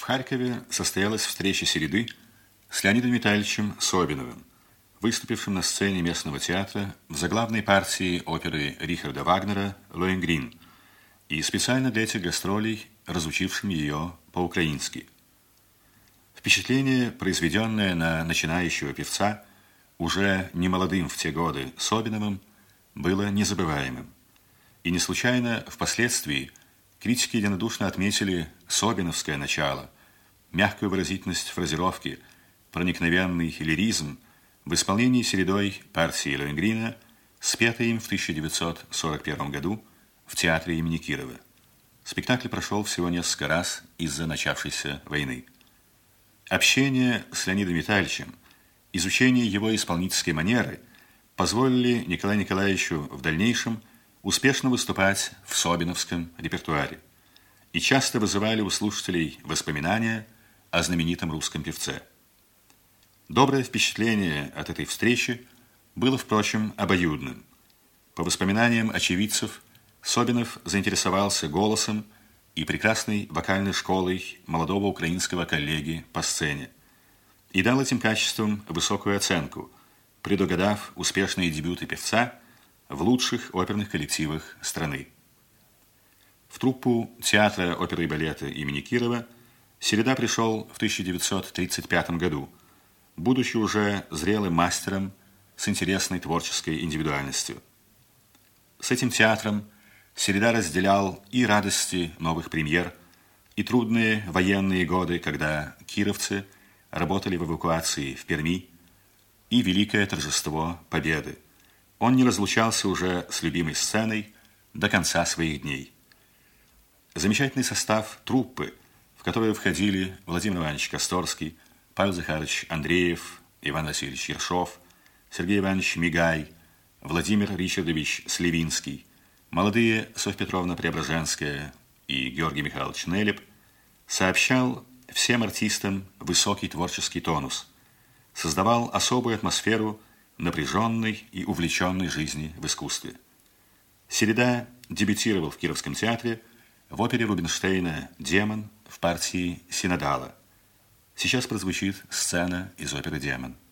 Харькове состоялась встреча Середы с Леонидом Витальевичем Собиновым, выступившим на сцене местного театра в заглавной партии оперы Рихарда Вагнера «Лоенгрин» и специально для этих гастролей разучившим ее по-украински. Впечатление, произведенное на начинающего певца, уже немолодым в те годы Собиновым, было незабываемым. И не случайно впоследствии критики единодушно отметили собиновское начало, мягкую выразительность фразировки, проникновенный лиризм в исполнении Середой партии Лоенгрина, спетой им в 1941 году в театре имени Кирова. Спектакль прошел всего несколько раз из-за начавшейся войны. Общение с Леонидом Витальевичем, изучение его исполнительской манеры позволили Николаю Николаевичу в дальнейшем успешно выступать в собиновском репертуаре и часто вызывали у слушателей воспоминания о знаменитом русском певце. Доброе впечатление от этой встречи было, впрочем, обоюдным. По воспоминаниям очевидцев, Собинов заинтересовался голосом и прекрасной вокальной школой молодого украинского коллеги по сцене и дал этим качествам высокую оценку, предугадав успешные дебюты певца в лучших оперных коллективах страны. В труппу театра оперы и балета имени Кирова Середа пришел в 1935 году, будучи уже зрелым мастером с интересной творческой индивидуальностью. С этим театром Середа разделял и радости новых премьер, и трудные военные годы, когда кировцы работали в эвакуации в Перми, и великое торжество победы. Он не разлучался уже с любимой сценой до конца своих дней. Замечательный состав труппы, в которую входили Владимир Иванович Косторский, Павел Захарович Андреев, Иван Васильевич Ершов, Сергей Иванович Мигай, Владимир Ричардович Сливинский, молодые Софья Петровна Преображенская и Георгий Михайлович Нелеп, сообщал всем артистам высокий творческий тонус, создавал особую атмосферу напряженной и увлеченной жизни в искусстве. Середа дебютировал в Кировском театре в опере Рубинштейна «Демон» в партии Синодала. Сейчас прозвучит сцена из оперы «Демон».